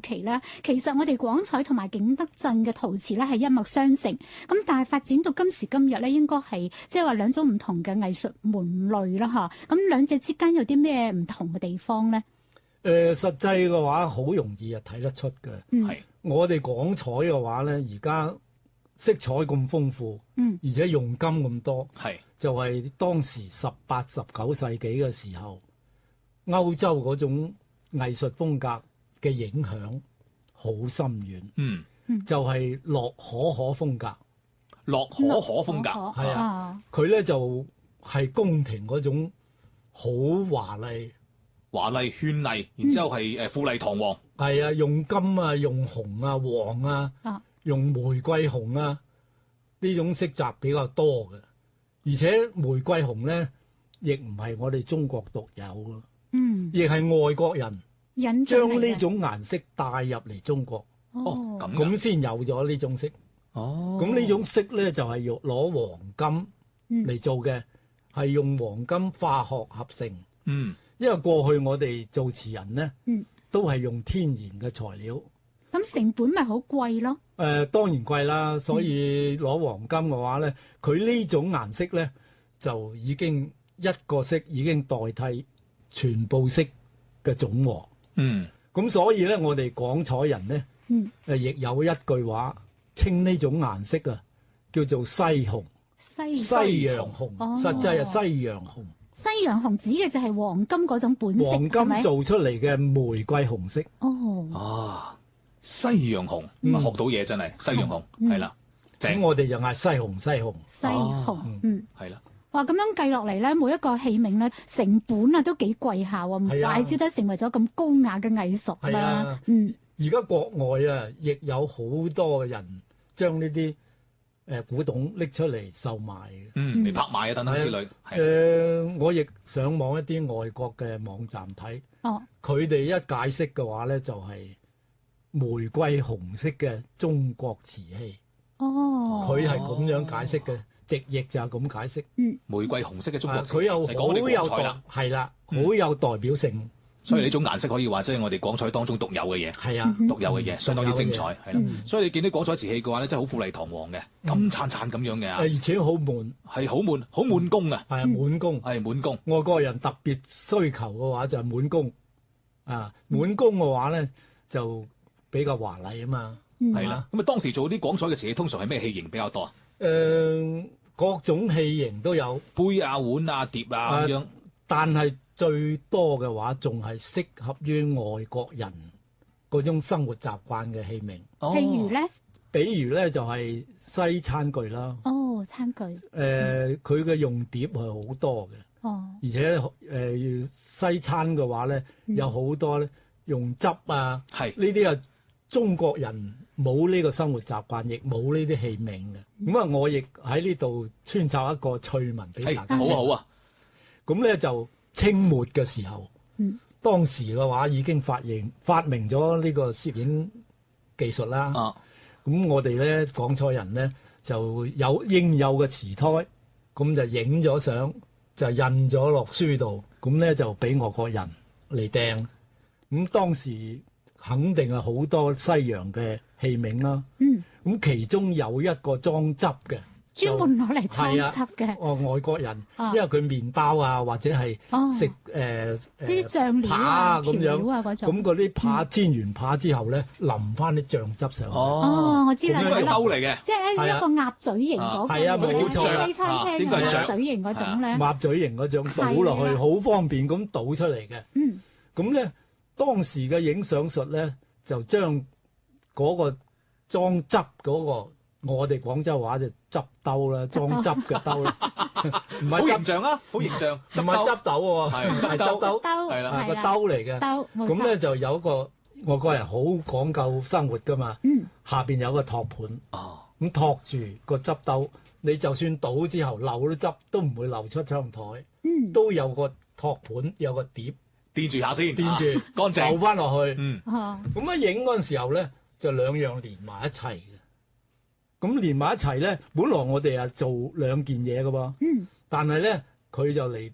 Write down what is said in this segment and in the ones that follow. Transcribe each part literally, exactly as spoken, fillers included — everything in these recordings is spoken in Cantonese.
奇咧，其實我哋廣彩同埋景德鎮嘅陶瓷咧係一脈相承，咁但係發展到今時今日咧，應該係即係話兩種唔同嘅藝術門類啦嚇。咁兩者之間有啲咩唔同嘅地方咧？ 誒、呃，實際嘅話好容易啊睇得出嘅。係、嗯、我哋廣彩嘅話咧，而家色彩咁豐富，嗯，而且用金咁多，係就係、是、當時十八、十九世紀嘅時候，歐洲嗰種藝術風格嘅影響好深遠。嗯，就係洛可可風格， 洛可可風格係啊，佢咧就係、是、宮廷嗰種好華麗、 華麗絢麗，然之後係誒富麗堂皇。 係啊，用金啊，用紅啊、黃啊。啊用玫瑰紅啊，呢種色澤比較多嘅，而且玫瑰紅咧，亦唔係我哋中國獨有嘅，嗯，亦係外國人將呢種顏色帶入嚟中國，哦，咁咁先有咗呢種色，哦，咁呢種色咧就係要攞黃金嚟做嘅，係、嗯、用黃金化學合成，嗯，因為過去我哋做瓷人咧，嗯，都係用天然嘅材料。 咁成本咪好貴咯？誒、 呃、當然貴啦，所以攞黃金嘅話咧，佢、嗯、呢種顏色咧就已經一個色已經代替全部色嘅總和。嗯，咁所以咧，我哋廣彩人咧，嗯，誒亦有一句話稱呢種顏色啊叫做西紅，西西洋紅，哦、實際係西洋紅。 西洋紅指嘅就係黃金嗰種本色， 黃金做出嚟嘅玫瑰紅色。 哦， 啊。西洋紅，嗯，學到嘢真係西洋紅，係啦， 咁我哋就嗌西紅西紅西紅，嗯， 係啦。 哇，咁樣計落嚟咧，每一個器皿咧，成本啊都幾貴下喎，唔怪之得成為咗咁高雅嘅藝術啦。嗯， 而家國外啊，亦有好多嘅人將呢啲誒古董拎出嚟售賣嘅， 嗯，嚟拍賣啊等等之類。 誒，我亦上網一啲外國嘅網站睇，哦，佢哋一解釋嘅話咧，就係玫瑰紅色嘅中國瓷器，哦，佢係咁樣解釋嘅，直譯就係咁解釋。嗯， 玫瑰紅色嘅中國瓷， 佢又好有代， 係啦，好有代表性。 所以呢種顏色可以話即係我哋廣彩當中獨有嘅嘢，係啊，獨有嘅嘢，相當之精彩，係啦。所以你見到廣彩瓷器嘅話咧，真係好富麗堂皇嘅，金燦燦咁樣嘅， 而且好滿， 係好滿，好滿工啊， 係啊，滿工， 係滿工。 外國人特別需求嘅話就係滿工，啊，滿工嘅話咧就比較華麗啊嘛， 係啦。咁啊，當時做啲廣彩嘅瓷器，通常係咩器型比較多啊？ 誒，各種器型都有， 杯啊、碗啊、碟啊咁樣。 但係最多嘅話，仲係適合於外國人嗰種生活習慣嘅器皿。 譬如咧， 比如咧就係西餐具啦。 哦，餐具。 誒，佢嘅用碟係好多嘅。哦。而且誒西餐嘅話咧，有好多咧用汁啊，係呢啲啊中國人冇呢個生活習慣，亦冇呢啲器皿嘅。咁啊，我亦喺呢度穿插一個趣聞俾大家。 好啊，好啊。 咁咧就清末嘅時候，嗯、當時嘅話已經發現發明咗呢個攝影技術啦。咁、啊、我哋咧廣彩人咧就有應有嘅瓷胎，咁就影咗相，就印咗落書度，咁咧就俾外國人嚟訂。咁當時肯定係好多西洋嘅器皿啦。咁、嗯、其中有一個裝汁嘅。 專門攞嚟裝汁嘅， 哦，外國人，啊、因為佢麵包啊，或者係食誒誒啲醬料啊、調料啊嗰種， 咁嗰啲扒煎完扒之後咧，淋翻啲醬汁上去。 哦，我知啦， 係兜嚟嘅， 即係一個鴨嘴形嗰個， 係啊，冇錯， 西餐廳嘅鴨嘴形嗰種咧， 鴨嘴形嗰種倒落去，好方便咁倒出嚟嘅。嗯，咁咧當時嘅影相術咧，就將嗰個裝汁嗰個。我哋廣州話就汁兜啦，裝汁嘅兜啦，唔係好形象啊，好形象， 唔係汁斗喎，係汁兜， 係啦，個兜嚟嘅。 兜， 咁咧就有一個外國人好講究生活噶嘛，下邊有個托盤，咁托住個汁兜，你就算倒之後漏咗汁都唔會流出窗台，都有個托盤，有個碟墊住下先， 墊住乾淨， 倒翻落去。咁啊影嗰陣時候咧，就兩樣連埋一齊。咁連埋一齊咧，本來我哋啊做兩件嘢㗎喎，嗯、但係咧佢就嚟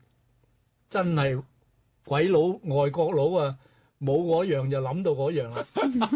真係鬼佬外國佬啊，冇嗰樣就諗到嗰樣啦。